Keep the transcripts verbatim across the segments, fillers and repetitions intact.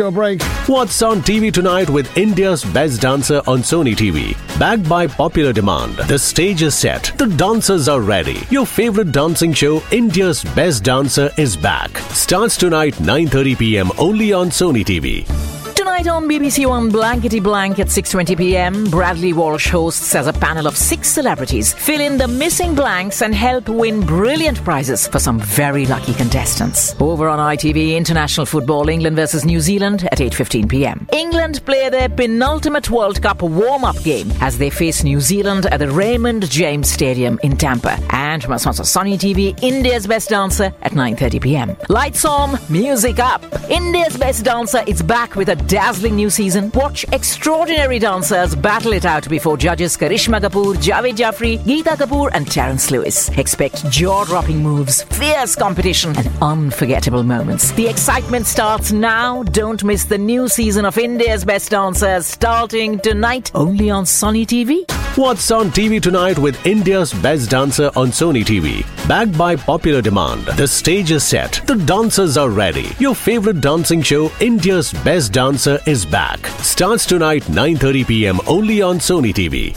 Your break. What's on T V tonight with India's Best Dancer on Sony T V? Backed by popular demand, the stage is set, the dancers are ready. Your favorite dancing show, India's Best Dancer, is back. Starts tonight nine thirty p.m. only on Sony T V. Tonight on B B C One Blankety Blank at six twenty p.m, Bradley Walsh hosts as a panel of six celebrities fill in the missing blanks and help win brilliant prizes for some very lucky contestants. Over on I T V, international football, England versus New Zealand at eight fifteen p.m. England play their penultimate World Cup warm-up game as they face New Zealand at the Raymond James Stadium in Tampa. And from Sony T V, India's Best Dancer at nine thirty p.m. Lights on, music up. India's Best Dancer is back with a dazzling new season. Watch extraordinary dancers battle it out before judges Karishma Kapoor, Javed Jaffrey, Geeta Kapoor and Terence Lewis. Expect jaw-dropping moves, fierce competition and unforgettable moments. The excitement starts now. Don't miss the new season of India's Best Dancers starting tonight only on Sony T V. What's on T V tonight with India's Best Dancer on Sony T V? Backed by popular demand, the stage is set, the dancers are ready. Your favorite dancing show, India's Best Dancer, is back. Starts tonight nine thirty p.m. only on Sony T V.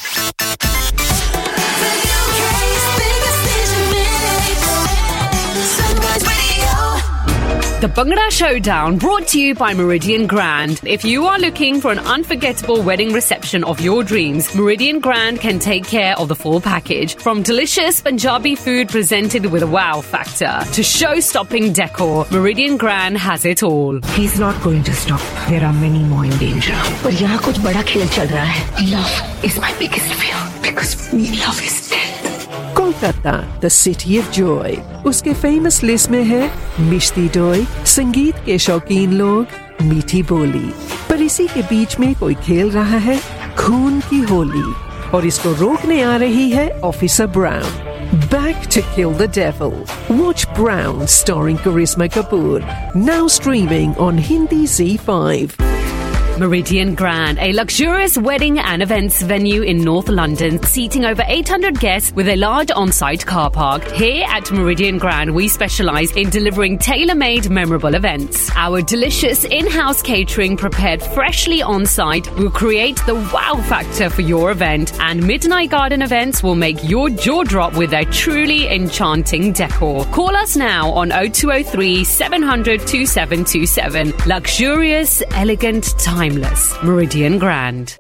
The Bhangra Showdown, brought to you by Meridian Grand. If you are looking for an unforgettable wedding reception of your dreams, Meridian Grand can take care of the full package. From delicious Punjabi food presented with a wow factor to show-stopping decor, Meridian Grand has it all. He's not going to stop. There are many more in danger. But यहाँ कुछ बड़ा खेल चल रहा है. Love is my biggest fear because for me love is death. Kolkata, the city of joy. उसके famous list में है मिश्ती डोई, संगीत के शौकीन लोग, मीठी बोली. पर इसी के बीच में कोई खेल रहा है खून की होली और इसको रोकने आ रही है officer brown. Back to kill the devil. Watch Brown starring Karisma Kapoor. Now streaming on Hindi Z five. Meridian Grand, a luxurious wedding and events venue in North London, seating over eight hundred guests with a large on-site car park. Here at Meridian Grand, we specialise in delivering tailor-made memorable events. Our delicious in-house catering prepared freshly on-site will create the wow factor for your event, and Midnight Garden events will make your jaw drop with their truly enchanting decor. Call us now on oh two oh three, seven hundred, two seven two seven. Luxurious, elegant, time. Timeless. Meridian Grand.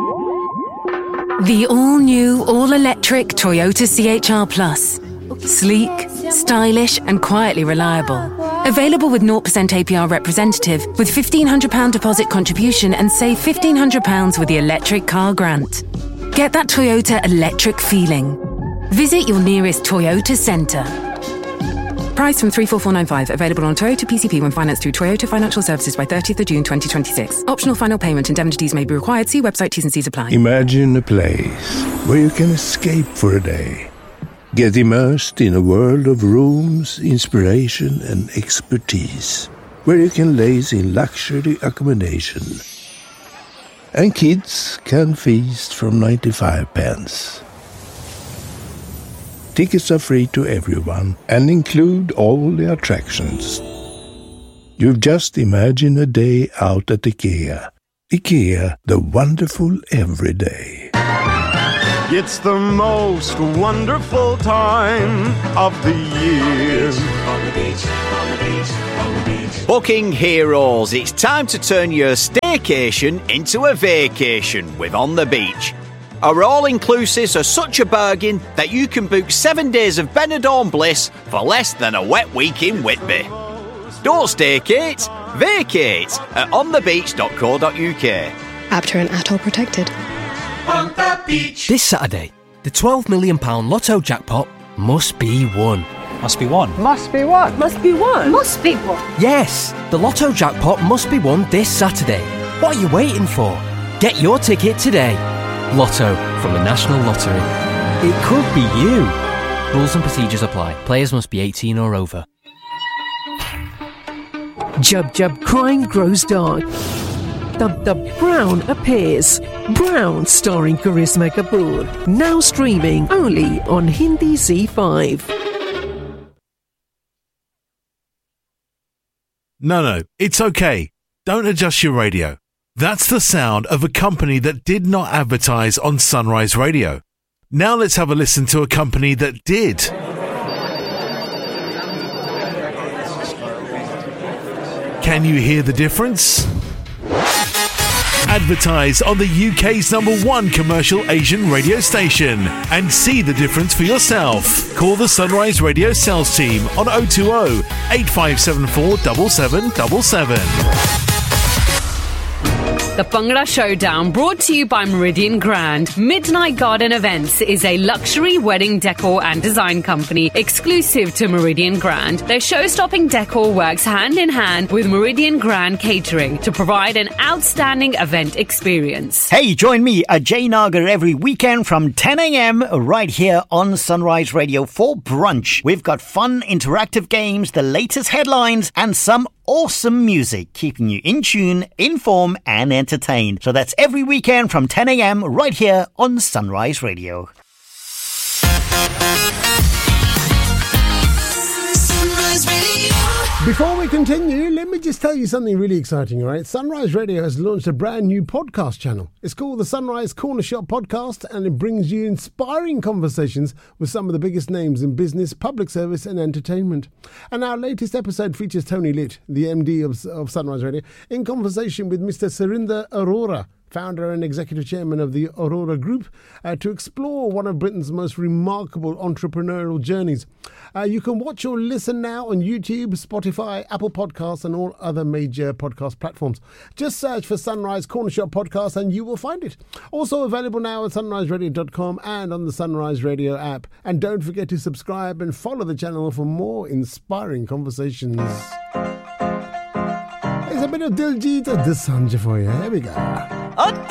The all-new, all-electric Toyota C H R Plus. Sleek, stylish and quietly reliable. Available with zero percent A P R representative with fifteen hundred pounds deposit contribution and save fifteen hundred pounds with the electric car grant. Get that Toyota electric feeling. Visit your nearest Toyota centre. Price from three four four nine five. Available on Toyota P C P when financed through Toyota Financial Services by thirtieth of June twenty twenty-six. Optional final payment. Indemnities may be required. See website T's and C's apply. Imagine a place where you can escape for a day. Get immersed in a world of rooms, inspiration and expertise. Where you can laze in luxury accommodation. And kids can feast from ninety-five pence. Tickets are free to everyone and include all the attractions. You've just imagined a day out at IKEA. IKEA, the wonderful everyday. It's the most wonderful time of the year. On the beach, on the beach, on the beach. Booking heroes, it's time to turn your staycation into a vacation with On the Beach. Our all-inclusives are such a bargain that you can book seven days of Benidorm bliss for less than a wet week in Whitby. Don't staycate, vacate at on the beach dot co dot uk. Apter and Atoll protected. On the beach. This Saturday, the twelve million pounds Lotto jackpot must be won. Must be won. Must be won. Must be won. Must be won. Yes, the Lotto jackpot must be won this Saturday. What are you waiting for? Get your ticket today. Lotto from the National Lottery. It could be you. Rules and procedures apply. Players must be eighteen or over. Jub Jub crime grows dark. Dub Dub Brown appears. Brown starring Karisma Kapoor. Now streaming only on Hindi Z five. No, no, it's okay. Don't adjust your radio. That's the sound of a company that did not advertise on Sunrise Radio. Now let's have a listen to a company that did. Can you hear the difference? Advertise on the U K's number one commercial Asian radio station and see the difference for yourself. Call the Sunrise Radio sales team on oh two oh, eight five seven four, seven seven seven seven. The Bhangra Showdown, brought to you by Meridian Grand. Midnight Garden Events is a luxury wedding decor and design company exclusive to Meridian Grand. Their show-stopping decor works hand in hand with Meridian Grand Catering to provide an outstanding event experience. Hey, join me, Ajay Nagar, every weekend from ten a.m. right here on Sunrise Radio for brunch. We've got fun, interactive games, the latest headlines, and some awesome music, keeping you in tune, informed, and entertained. So that's every weekend from ten a.m. right here on Sunrise Radio. Sunrise Radio. Before we continue, let me just tell you something really exciting, all right? Sunrise Radio has launched a brand new podcast channel. It's called the Sunrise Corner Shop Podcast, and it brings you inspiring conversations with some of the biggest names in business, public service and entertainment. And our latest episode features Tony Litt, the M D of, of Sunrise Radio, in conversation with Mister Surinder Arora, founder and executive chairman of the Aurora Group, uh, to explore one of Britain's most remarkable entrepreneurial journeys. Uh, you can watch or listen now on YouTube, Spotify, Apple Podcasts and all other major podcast platforms. Just search for Sunrise Corner Shop Podcast and you will find it. Also available now at sunrise radio dot com and on the Sunrise Radio app. And don't forget to subscribe and follow the channel for more inspiring conversations. It's a bit of Diljit Dosanjh for you. Here we go.